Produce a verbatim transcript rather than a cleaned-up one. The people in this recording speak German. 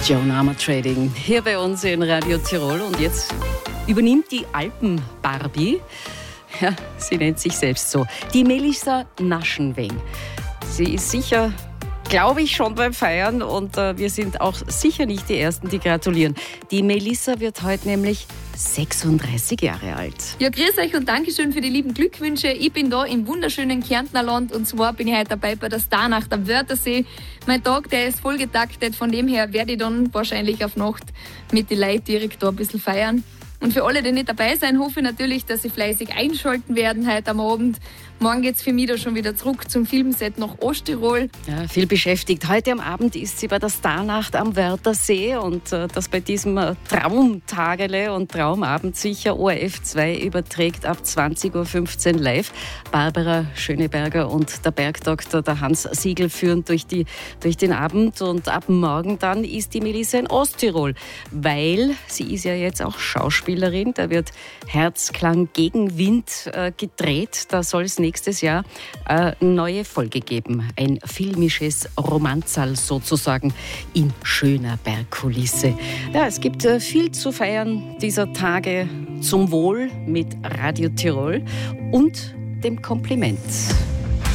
Joan Armatrading hier bei uns in Radio Tirol. Und jetzt übernimmt die Alpen-Barbie, ja, sie nennt sich selbst so, die Melissa Naschenweng. Sie ist sicher, glaube ich, schon beim Feiern und äh, wir sind auch sicher nicht die Ersten, die gratulieren. Die Melissa wird heute nämlich sechsunddreißig Jahre alt. Ja, grüß euch und Dankeschön für die lieben Glückwünsche. Ich bin da im wunderschönen Kärntner Land und zwar bin ich heute dabei bei der Starnacht am Wörthersee. Mein Tag, der ist voll getaktet, von dem her werde ich dann wahrscheinlich auf Nacht mit den Leuten direkt da ein bisschen feiern. Und für alle, die nicht dabei sein, hoffe ich natürlich, dass sie fleißig einschalten werden heute am Abend. Morgen geht es für mich da schon wieder zurück zum Filmset nach Osttirol. Ja, viel beschäftigt. Heute am Abend ist sie bei der Starnacht am Wörthersee und äh, das bei diesem äh, Traumtagele und Traumabend sicher O R F zwei überträgt ab zwanzig Uhr fünfzehn live. Barbara Schöneberger und der Bergdoktor, der Hans Siegel, führen durch, die, durch den Abend und ab morgen dann ist die Melissa in Osttirol, weil sie ist ja jetzt auch Schauspielerin. Da wird Herzklang gegen Wind äh, gedreht. Da soll es nächstes Jahr eine neue Folge geben. Ein filmisches Romanzal sozusagen in schöner Bergkulisse. Ja, es gibt äh, viel zu feiern dieser Tage zum Wohl mit Radio Tirol und dem Kompliment.